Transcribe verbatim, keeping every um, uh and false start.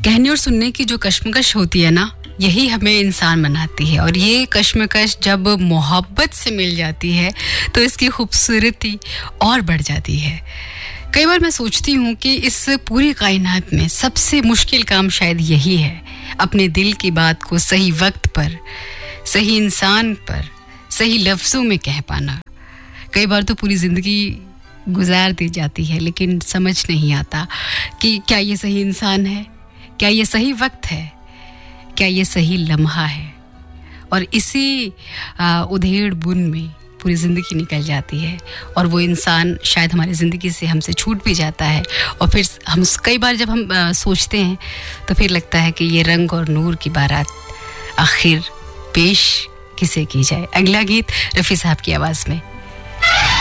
कहने और सुनने की जो कश्मकश होती है ना, यही हमें इंसान बनाती है। और ये कश्मकश जब मोहब्बत से मिल जाती है तो इसकी खूबसूरती और बढ़ जाती है। कई बार मैं सोचती हूँ कि इस पूरी कायनात में सबसे मुश्किल काम शायद यही है, अपने दिल की बात को सही वक्त पर, सही इंसान पर, सही लफ्ज़ों में कह पाना। कई बार तो पूरी ज़िंदगी गुजार दी जाती है, लेकिन समझ नहीं आता कि क्या ये सही इंसान है, क्या ये सही वक्त है, क्या ये सही लम्हा है। और इसी आ, उधेड़ बुन में पूरी ज़िंदगी निकल जाती है और वो इंसान शायद हमारी ज़िंदगी से हमसे छूट भी जाता है। और फिर हम कई बार जब हम आ, सोचते हैं तो फिर लगता है कि ये रंग और नूर की बारात आखिर पेश किसे की जाए। अगला गीत रफ़ी साहब की आवाज़ में।